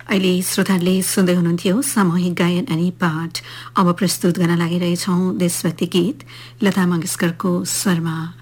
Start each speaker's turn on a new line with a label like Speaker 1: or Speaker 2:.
Speaker 1: अहिले श्रोताले सुन्दै हुनुहुन्थ्यो सामूहिक गायन अनि पाठ। अब प्रस्तुत गर्न लागिरहेछौं देशभक्ति गीत लता मंगेशकरको स्वरमा।